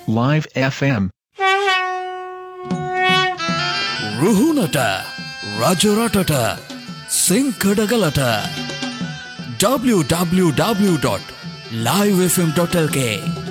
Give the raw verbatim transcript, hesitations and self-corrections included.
Live F M. රුහුණට රජරටට සිංකඩගලට w w w dot live f m dot l k